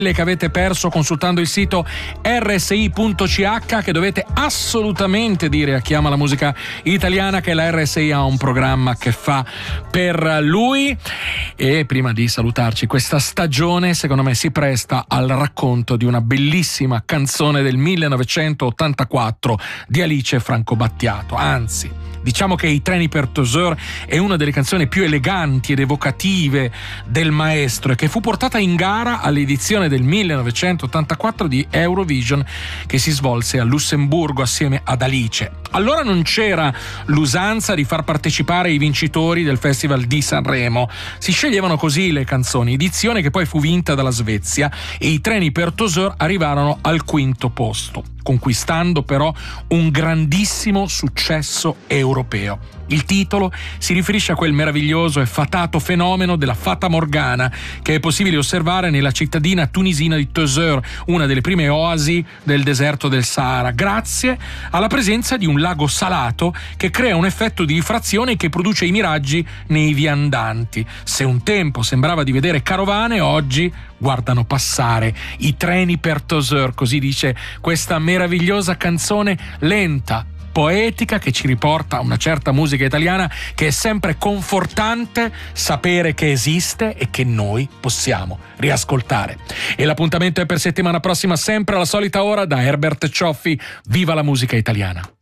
che avete perso consultando il sito rsi.ch, che dovete assolutamente dire a chi ama la musica italiana che la RSI ha un programma che fa per lui. E prima di salutarci, questa stagione secondo me si presta al racconto di una bellissima canzone del 1984 di Alice Franco Battiato. Anzi, diciamo che I treni per Tozeur è una delle canzoni più eleganti ed evocative del maestro e che fu portata in gara all'edizione del 1984 di Eurovision, che si svolse a Lussemburgo assieme ad Alice. Allora non c'era l'usanza di far partecipare i vincitori del Festival di Sanremo. Si sceglievano così le canzoni, edizione che poi fu vinta dalla Svezia, e I treni per Tozeur arrivarono al quinto posto, conquistando però un grandissimo successo europeo. Il titolo si riferisce a quel meraviglioso e fatato fenomeno della Fata Morgana che è possibile osservare nella cittadina tunisina di Tozeur, una delle prime oasi del deserto del Sahara, grazie alla presenza di un lago salato che crea un effetto di rifrazione che produce i miraggi nei viandanti. Se un tempo sembrava di vedere carovane, oggi guardano passare i treni per Tozeur, così dice questa meravigliosa canzone lenta, poetica, che ci riporta a una certa musica italiana che è sempre confortante sapere che esiste e che noi possiamo riascoltare. E l'appuntamento è per settimana prossima, sempre alla solita ora, da Herbert Cioffi. Viva la musica italiana!